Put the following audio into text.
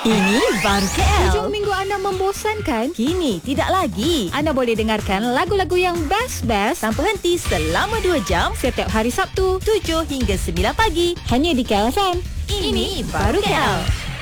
Ini baru KL. Hujung minggu anda membosankan? Kini tidak lagi. Anda boleh dengarkan lagu-lagu yang best-best Tanpa henti selama 2 jam setiap hari Sabtu 7 hingga 9 pagi. hanya di KLFM. Ini baru KL.